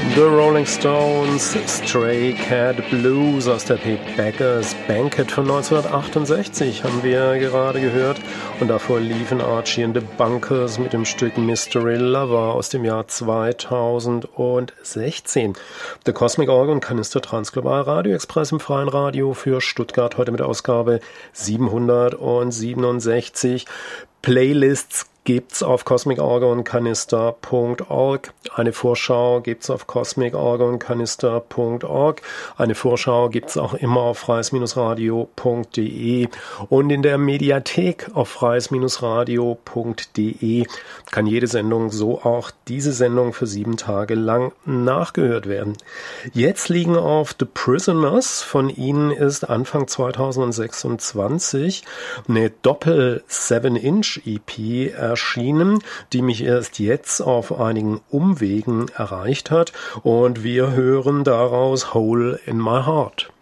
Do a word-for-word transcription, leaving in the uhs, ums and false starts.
The Rolling Stones, Stray Cat Blues aus der Pete Beckers Banquet von neunzehnhundertachtundsechzig haben wir gerade gehört. Und davor liefen Archie and the Bunkers mit dem Stück Mystery Lover aus dem Jahr zweitausendsechzehn. The Cosmic Organ Kanister Transglobal Radio Express im freien Radio für Stuttgart, heute mit der Ausgabe siebenhundertsiebenundsechzig. Playlists gibt's auf cosmic organ kanister punkt org. Eine Vorschau gibt's auf cosmic organ kanister punkt org. Eine Vorschau gibt's auch immer auf freies radio punkt de. Und in der Mediathek auf freies radio punkt de kann jede Sendung, so auch diese Sendung, für sieben Tage lang nachgehört werden. Jetzt liegen auf The Prisoners. Von ihnen ist Anfang zweitausendsechsundzwanzig eine Doppel-seven Inch E P erschienen, die mich erst jetzt auf einigen Umwegen erreicht hat, und wir hören daraus Hole in My Heart.